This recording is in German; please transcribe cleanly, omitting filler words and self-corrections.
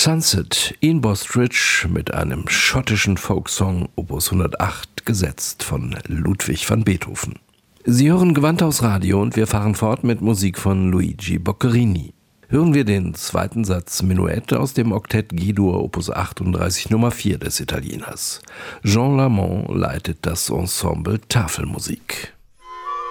Sunset in Bostridge mit einem schottischen Folksong Opus 108, gesetzt von Ludwig van Beethoven. Sie hören Gewandhaus Radio und wir fahren fort mit Musik von Luigi Boccherini. Hören wir den zweiten Satz Menuett aus dem Oktett G-Dur Opus 38 Nummer 4 des Italieners. Jean Lamont leitet das Ensemble Tafelmusik.